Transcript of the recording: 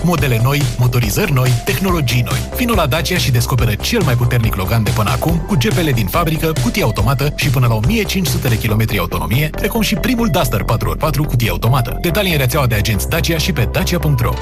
Modele noi, motorizări noi, tehnologii noi. Vino la Dacia și descoperă cel mai puternic Logan de până acum, cu GPL din fabrică, cutie automată și până la 1500 de kilometri autonomie, precum și primul Duster 4x4 cutie automată. Detalii în rețeaua de agenți Dacia și pe dacia.ro.